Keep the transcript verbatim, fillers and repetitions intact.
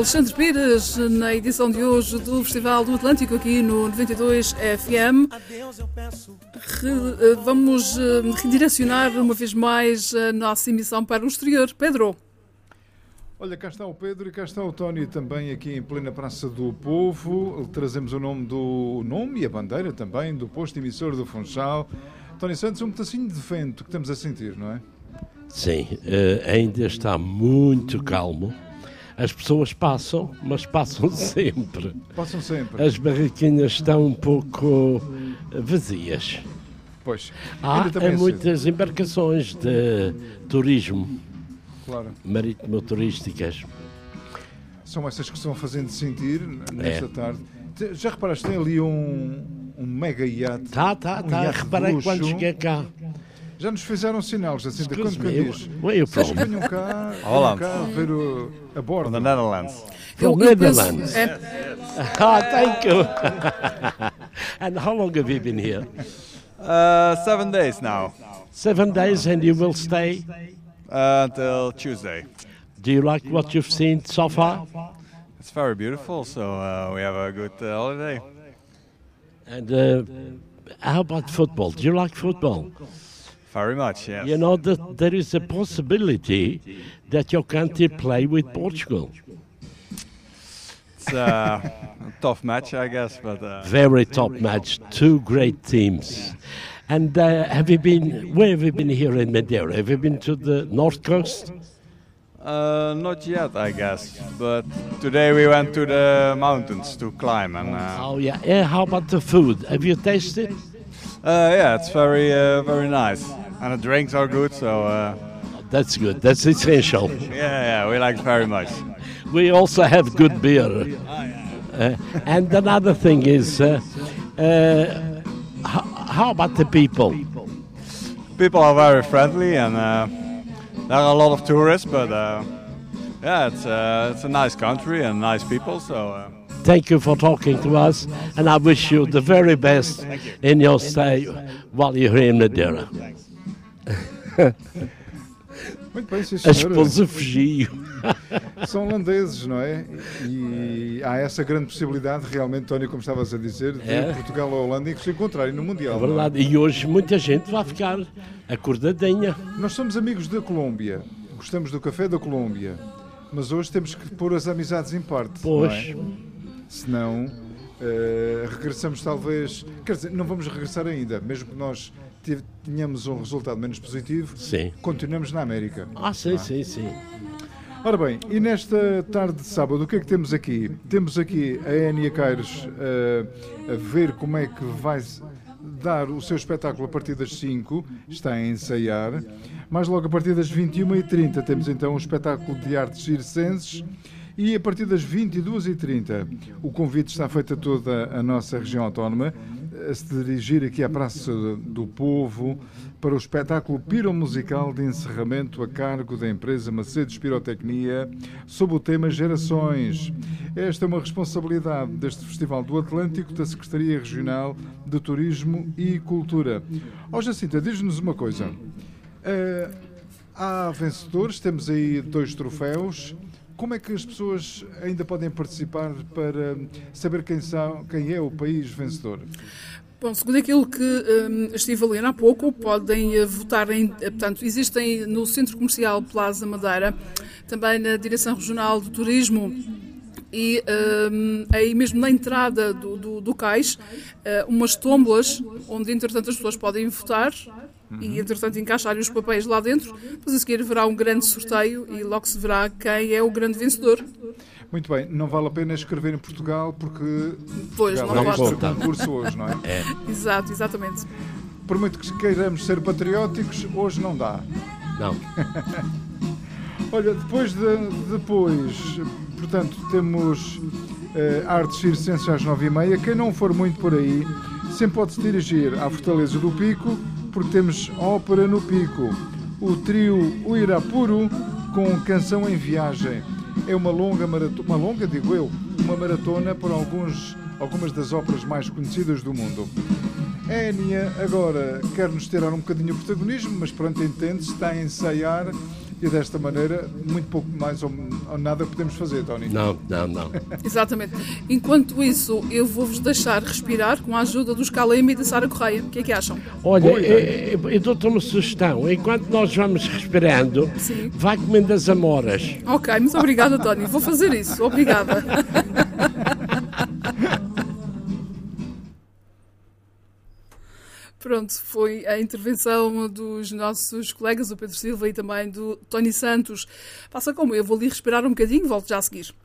Alexandre Pires, na edição de hoje do Festival do Atlântico, aqui no noventa e dois F M. Re, vamos redirecionar uma vez mais a nossa emissão para o exterior. Pedro. Olha, cá está o Pedro e cá está o Tony também aqui em plena Praça do Povo. Trazemos o nome, do, o nome e a bandeira também do posto emissor do Funchal. Tony Santos, um pedacinho de vento que estamos a sentir, não é? Sim, uh, ainda está muito calmo. As pessoas passam, mas passam sempre. Passam sempre. As barraquinhas estão um pouco vazias. Pois. Há muitas embarcações de turismo, claro, marítimo-turísticas. São essas que se vão fazendo sentir nesta é. tarde. Já reparaste, tem ali um, um mega iate? Tá, tá, um tá. Reparei quando cheguei cá. Já nos fizeram sinais, assim, de quando que diz. Where are you from? Venham cá, venham cá ver o, a bordo. From the Netherlands. From the Netherlands. É. Ah, thank you. And how long have you been here? Uh, seven days now. Seven days, and you will stay? Uh, until Tuesday. Do you like what you've seen so far? It's very beautiful, so uh, we have a good uh, holiday. And uh, how about football? Do you like football? Very much, yes. You know that there is a possibility that your country play with Portugal. It's uh, a tough match, I guess, but uh, very top match. Two great teams. And uh, have you been? Where have you been here in Madeira? Have you been to the north coast? Uh, not yet, I guess. But today we went to the mountains to climb. And uh, oh yeah, yeah. How about the food? Have you tasted? Uh, yeah, it's very, uh, very nice. And the drinks are good, so... Uh, That's good, that's essential. Yeah, yeah, we like it very much. We also have good beer. Uh, and another thing is, uh, uh, how, how about the people? People are very friendly, and uh, there are a lot of tourists, but uh, yeah, it's, uh, it's a nice country and nice people, so... Uh, Thank you for talking to us, and I wish you the very best you. in your stay while you're here in Madeira. Muito bem, sim, a esposa fugiu. São holandeses, não é? E há essa grande possibilidade, realmente, Tony, como estavas a dizer, de é. Portugal ou Holanda e que se encontrarem no Mundial. É verdade, é? E hoje muita gente vai ficar acordadinha. Nós somos amigos da Colômbia, gostamos do café da Colômbia, mas hoje temos que pôr as amizades em parte. Pois. Não é? Senão, uh, regressamos talvez... Quer dizer, não vamos regressar ainda, mesmo que nós tenhamos um resultado menos positivo, sim. Continuamos na América. Ah, sim, sim, sim. Ora bem, e nesta tarde de sábado, o que é que temos aqui? Temos aqui a Énia Caires uh, a ver como é que vai dar o seu espetáculo a partir das cinco, está a ensaiar. Mais logo a partir das vinte e uma e trinta temos então um espetáculo de artes circenses. E a partir das vinte e duas e trinta o convite está feito a toda a nossa região autónoma a se dirigir aqui à Praça do Povo para o espetáculo piromusical de encerramento a cargo da empresa Macedos Pirotecnia sob o tema Gerações. Esta é uma responsabilidade deste Festival do Atlântico da Secretaria Regional de Turismo e Cultura. Ó Jacinta, diz-nos uma coisa. Uh, há vencedores, temos aí dois troféus. Como é que as pessoas ainda podem participar para saber quem, são, quem é o país vencedor? Bom, segundo aquilo que um, estive a ler há pouco, podem uh, votar em... Uh, portanto, existem no Centro Comercial Plaza Madeira, também na Direção Regional do Turismo e um, aí mesmo na entrada do, do, do cais, uh, umas tómbolas onde, entretanto, as pessoas podem votar. Uhum. E, entretanto, encaixarem os papéis lá dentro. Depois a seguir haverá um grande sorteio e logo se verá quem é o grande vencedor. Muito bem, não vale a pena escrever em Portugal porque pois, Portugal não é o concurso hoje, não é? É? Exato, exatamente. Por muito que queiramos ser patrióticos, hoje não dá. Não. Olha, depois, de, depois, portanto, temos uh, artes circenses às nove e meia. Quem não for muito por aí, sempre pode se dirigir à Fortaleza do Pico, porque temos ópera no Pico. O trio O Irapuru com Canção em Viagem. É uma longa maratona, uma longa, digo eu, uma maratona por alguns, algumas das óperas mais conhecidas do mundo. A Énia agora quer-nos tirar um bocadinho o protagonismo, mas pronto, entende-se, está a ensaiar e desta maneira muito pouco mais ou, ou nada podemos fazer, Tony. Não, não, não. Exatamente. Enquanto isso, eu vou-vos deixar respirar com a ajuda dos Calema e da Sara Correia. O que é que acham? Olha, eu, eu dou-te uma sugestão. Enquanto nós vamos respirando, Sim. vai comendo as amoras. Ok, muito obrigada, Tony. Vou fazer isso. Obrigada. Pronto, foi a intervenção dos nossos colegas, o Pedro Silva e também do Tony Santos. Passa como eu, vou ali respirar um bocadinho, volto já a seguir.